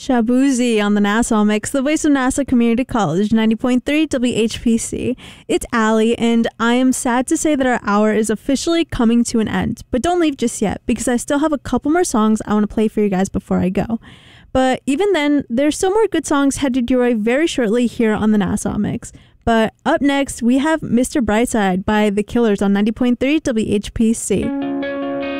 Shabuzi on the NASA Mix, the voice of NASA Community College, 90.3 WHPC. It's Allie, and I am sad to say that our hour is officially coming to an end. But don't leave just yet, because I still have a couple more songs I want to play for you guys before I go. But even then, there's still more good songs headed your way very shortly here on the NASA Mix. But up next, we have Mr. Brightside by The Killers on 90.3 WHPC.